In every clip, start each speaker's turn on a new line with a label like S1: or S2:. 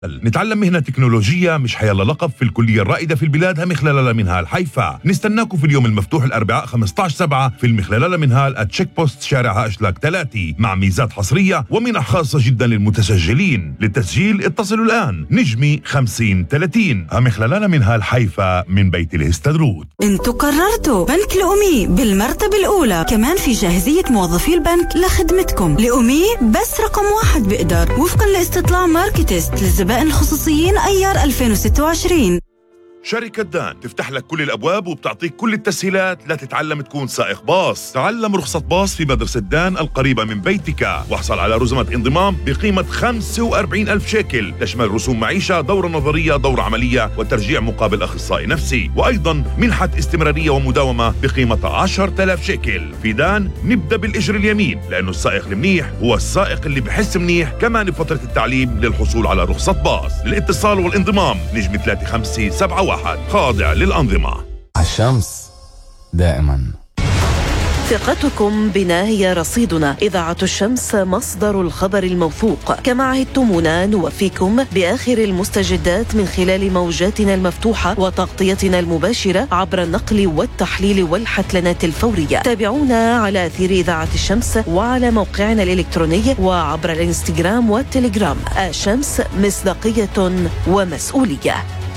S1: نتعلم مهنة تكنولوجية مش حيلا لقب في الكلية الرائدة في البلاد همخلالة منهال حيفا. نستناكم في اليوم المفتوح الأربعاء 15/7 في المخلالة منهال @تشيك بوست شارع أشلاك 3 مع ميزات حصرية ومنح خاصة جدا للمتسجلين. للتسجيل اتصلوا الآن نجمي 5030 همخلالة منهال حيفا من بيت الهستدروت.
S2: انتوا قررتوا بنك الأمي بالمرتبة الأولى، كمان في جاهزية موظفي البنك لخدمتكم. الأمي بس رقم 1 بقدر وفقا لاستطلاع ماركتست للزبائن الخصوصيين أيار 2026.
S1: شركة دان تفتح لك كل الأبواب وبتعطيك كل التسهيلات لتتعلم تكون سائق باص. تعلم رخصة باص في مدرسة دان القريبة من بيتك، واحصل على رزمة انضمام بقيمة 45,000 شيكل، تشمل رسوم معيشة، دورة نظرية، دورة عملية، وترجيع مقابل أخصائي نفسي، وأيضا منحة استمرارية ومداومة بقيمة 10,000 شيكل. في دان نبدأ بالإجر اليمين، لأنه السائق المنيح هو السائق اللي بحس منيح كمان بفترة التعليم للحصول على رخصة باص. للاتصال والانضمام نجم 3571 خاضع للأنظمة.
S3: الشمس دائما.
S4: ثقتكم بنا هي رصيدنا. إذاعة الشمس مصدر الخبر الموثوق. كما عهدتمونا نوفيكم بآخر المستجدات من خلال موجاتنا المفتوحة وتغطيتنا المباشرة عبر النقل والتحليل والحتلنات الفورية. تابعونا على أثير إذاعة الشمس وعلى موقعنا الإلكتروني وعبر الإنستغرام والتليجرام. الشمس مصداقية ومسؤولية.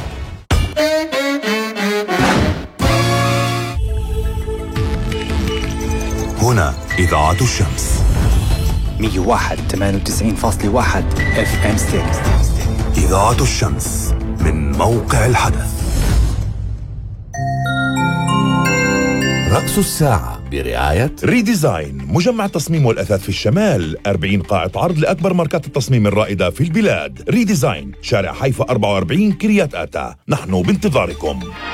S1: هنا إذاعة الشمس
S3: 101.98.1 FM ستيريو.
S1: إذاعة الشمس من موقع الحدث. رأس الساعة برعاية ريديزاين، مجمع التصميم والأثاث في الشمال، 40 قاعة عرض لأكبر ماركات التصميم الرائدة في البلاد. ريديزاين، شارع حيفا 44 كريات آتا. نحن بانتظاركم.